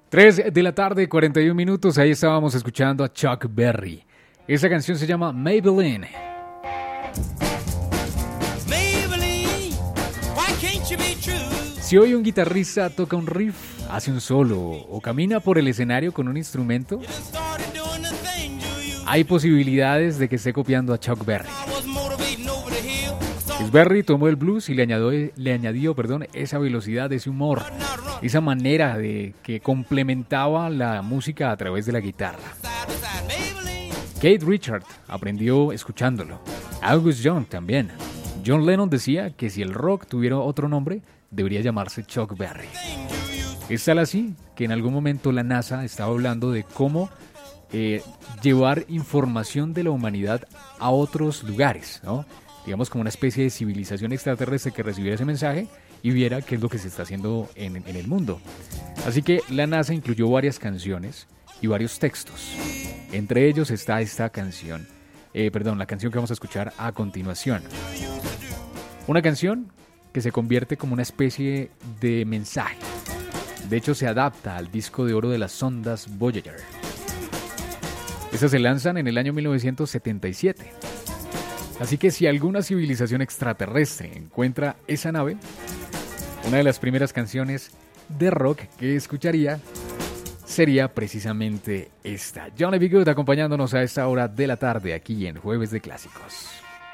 3 de la tarde, 41 minutos. Ahí estábamos escuchando a Chuck Berry. Esa canción se llama Maybelline. Si hoy un guitarrista toca un riff, hace un solo o camina por el escenario con un instrumento, hay posibilidades de que esté copiando a Chuck Berry. Chuck Berry tomó el blues y le añadió, esa velocidad, ese humor, esa manera de que complementaba la música a través de la guitarra. Keith Richards aprendió escuchándolo. Angus Young también. John Lennon decía que si el rock tuviera otro nombre, debería llamarse Chuck Berry. Es tal así que en algún momento la NASA estaba hablando de cómo llevar información de la humanidad a otros lugares, ¿no? Digamos como una especie de civilización extraterrestre que recibiera ese mensaje y viera qué es lo que se está haciendo en el mundo. Así que la NASA incluyó varias canciones y varios textos. Entre ellos está esta canción, la canción que vamos a escuchar a continuación. Una canción que se convierte como una especie de mensaje. De hecho, se adapta al disco de oro de las sondas Voyager. Estas se lanzan en el año 1977. Así que si alguna civilización extraterrestre encuentra esa nave, una de las primeras canciones de rock que escucharía sería precisamente esta. Johnny B. Good acompañándonos a esta hora de la tarde aquí en Jueves de Clásicos.